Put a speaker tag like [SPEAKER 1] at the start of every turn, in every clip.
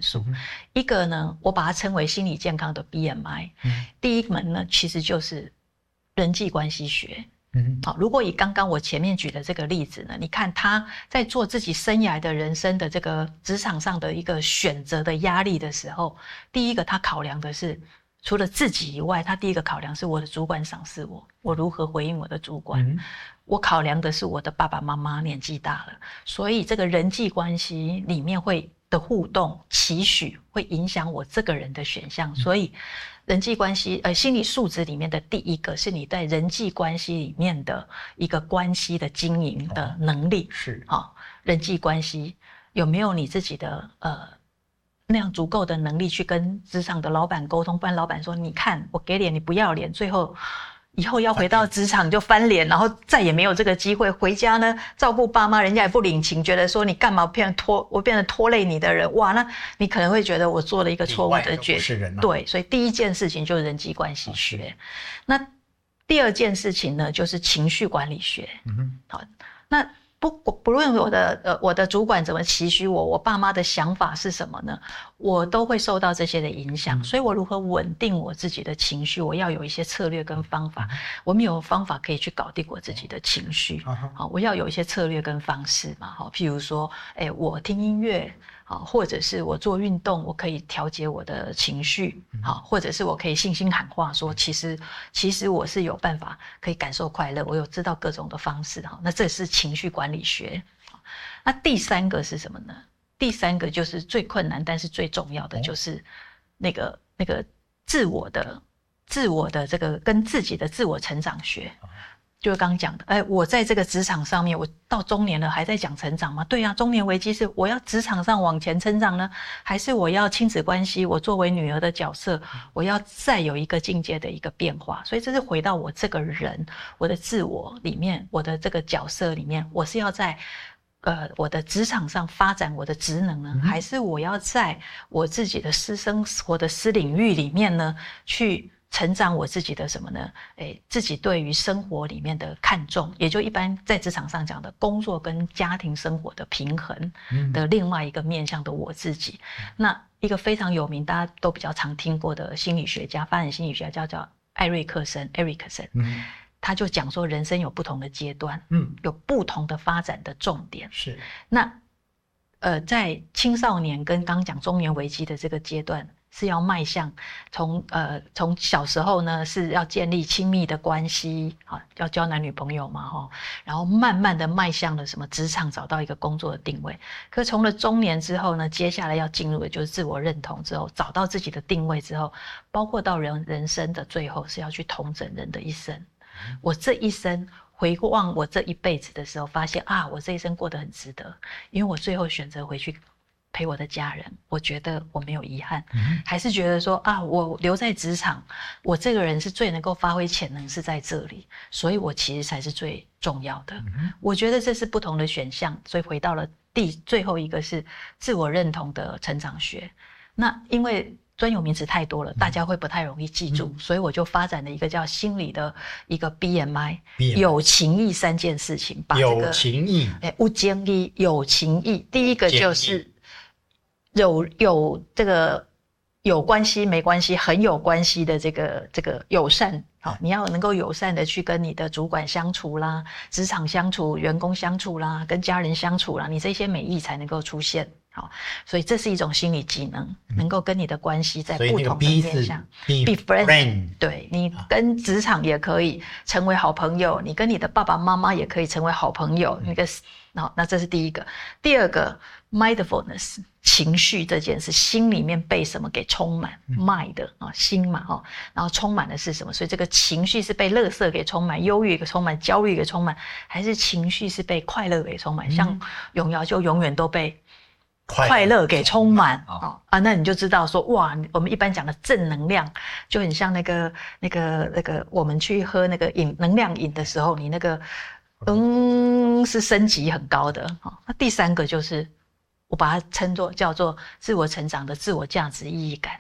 [SPEAKER 1] 素。一个呢，我把它称为心理健康的 BMI。第一门呢，其实就是人际关系学。好，如果以刚刚我前面举的这个例子呢，你看他在做自己生涯的人生的这个职场上的一个选择的压力的时候，第一个他考量的是除了自己以外，他第一个考量是我的主管赏识我，我如何回应我的主管。我考量的是我的爸爸妈妈年纪大了，所以这个人际关系里面的互动期许会影响我这个人的选项。所以人际关系心理素质里面的第一个是你在人际关系里面的一个关系的经营的能力。
[SPEAKER 2] 是
[SPEAKER 1] 人际关系有没有你自己的那样足够的能力去跟职场的老板沟通，不然老板说你看我给脸你不要脸，最后以后要回到职场就翻脸，然后再也没有这个机会。回家呢照顾爸妈，人家也不领情，觉得说你干嘛我变成拖累你的人。哇，那你可能会觉得我做了一个错误的决定。对，所以第一件事情就是人际关系学。那第二件事情呢，就是情绪管理学。好，那不论我的主管怎么期许我爸妈的想法是什么呢，我都会受到这些的影响。所以我如何稳定我自己的情绪，我要有一些策略跟方法。我们有方法可以去搞定我自己的情绪。好，我要有一些策略跟方式嘛。好，譬如说我听音乐，或者是我做运动，我可以调节我的情绪。好，或者是我可以信心喊话说其实我是有办法可以感受快乐，我有知道各种的方式。那这是情绪管理学。那第三个是什么呢？第三个就是最困难但是最重要的，就是那个自我的这个跟自己的自我成长学。就是刚刚讲的，我在这个职场上面，我到中年了还在讲成长吗？对啊，中年危机是我要职场上往前成长呢，还是我要亲子关系，我作为女儿的角色，我要再有一个境界的一个变化？所以这是回到我这个人，我的自我里面，我的这个角色里面，我是要在我的职场上发展我的职能呢，还是我要在我自己的私生活的私领域里面呢，去成长我自己的什么呢？自己对于生活里面的看重，也就一般在职场上讲的工作跟家庭生活的平衡的另外一个面向的我自己。那一个非常有名，大家都比较常听过的心理学家，发展心理学家叫艾瑞克森 （Erikson）。他就讲说，人生有不同的阶段，有不同的发展的重点。
[SPEAKER 2] 是
[SPEAKER 1] 那在青少年跟刚讲中年危机的这个阶段，是要迈向从小时候呢是要建立亲密的关系，要交男女朋友嘛，然后慢慢的迈向了什么职场，找到一个工作的定位。可是从了中年之后呢，接下来要进入的就是自我认同之后，找到自己的定位之后，包括到人生的最后是要去统整人的一生。我这一生回望我这一辈子的时候，发现我这一生过得很值得，因为我最后选择回去陪我的家人，我觉得我没有遗憾。还是觉得说我留在职场，我这个人是最能够发挥潜能是在这里，所以我其实才是最重要的。我觉得这是不同的选项。所以回到了最后一个是自我认同的成长学。那因为专有名词太多了，大家会不太容易记住，所以我就发展了一个叫心理的一个 BMI， 有情义3件事情，把这个
[SPEAKER 2] 有情义，
[SPEAKER 1] 有情义，有情义。第一个就是有这个有关系没关系，很有关系的这个友善。你要能够友善的去跟你的主管相处啦，职场相处，员工相处啦，跟家人相处啦，你这些美意才能够出现。所以这是一种心理技能，能够跟你的关系在不同的面向
[SPEAKER 2] be friend，
[SPEAKER 1] 对，你跟职场也可以成为好朋友，你跟你的爸爸妈妈也可以成为好朋友。那这是第一个。第二个 mindfulness， 情绪这件事，心里面被什么给充满 mind 心嘛，然后充满的是什么？所以这个情绪是被垃圾给充满，忧郁给充满，焦虑给充满，还是情绪是被快乐给充满？像永尧就永远都被快乐给充满那你就知道说，哇，我们一般讲的正能量就很像那个我们去喝那个能量饮的时候，你那个是升级很高的。那第三个就是我把它叫做自我成长的自我价值意义感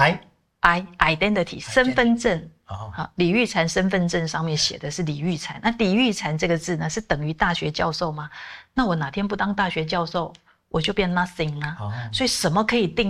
[SPEAKER 1] identity 身份证。李玉婵身份证上面写的是李玉婵，那李玉婵这个字呢是等于大学教授吗？那我哪天不当大学教授，我就变 nothing 啦。所以什么可以定